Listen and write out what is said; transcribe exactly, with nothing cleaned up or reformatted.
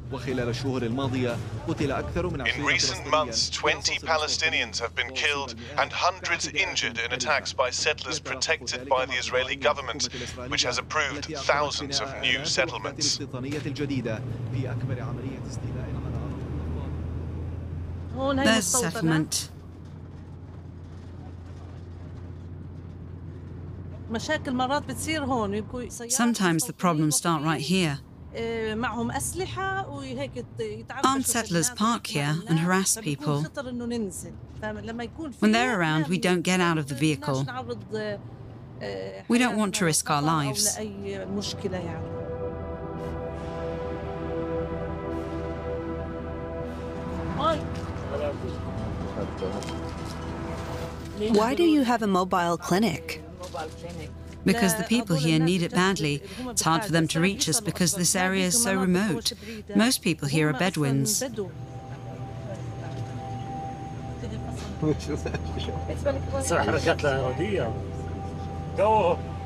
In recent months, twenty Palestinians have been killed and hundreds injured in attacks by settlers protected by the Israeli government, which has approved thousands of new settlements. There's settlement. Sometimes the problems start right here. Armed settlers park here and harass people. When they're around, we don't get out of the vehicle. We don't want to risk our lives. Why do you have a mobile clinic? Because the people here need it badly. It's hard for them to reach us because this area is so remote. Most people here are Bedouins. حركات لا إرادية. جو